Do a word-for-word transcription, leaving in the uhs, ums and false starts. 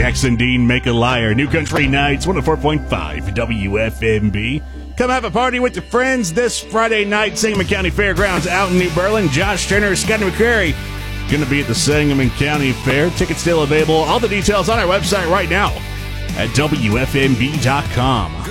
Jackson Dean, Make a Liar, New Country Nights, one oh four point five W F M B. Come have a party with your friends this Friday night, Sangamon County Fairgrounds out in New Berlin. Josh Turner, Scotty McCrary, going to be at the Sangamon County Fair. Tickets still available. All the details on our website right now at W F M B dot com.